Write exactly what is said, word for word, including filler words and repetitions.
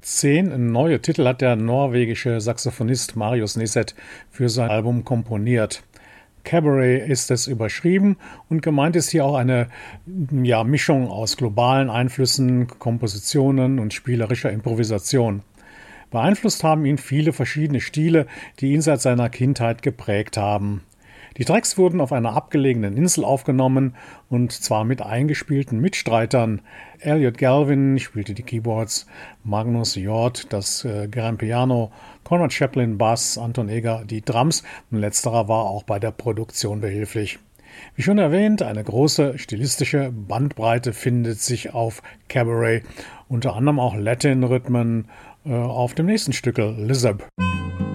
Zehn neue Titel hat der norwegische Saxophonist Marius Neset für sein Album komponiert. Cabaret ist es überschrieben und gemeint ist hier auch eine ja, Mischung aus globalen Einflüssen, Kompositionen und spielerischer Improvisation. Beeinflusst haben ihn viele verschiedene Stile, die ihn seit seiner Kindheit geprägt haben. Die Tracks wurden auf einer abgelegenen Insel aufgenommen und zwar mit eingespielten Mitstreitern. Elliot Galvin spielte die Keyboards, Magnus Hjort das äh, Grand Piano, Conrad Chaplin Bass, Anton Eger die Drums und letzterer war auch bei der Produktion behilflich. Wie schon erwähnt, eine große stilistische Bandbreite findet sich auf Cabaret, unter anderem auch Latin-Rhythmen äh, auf dem nächsten Stückel Lizard.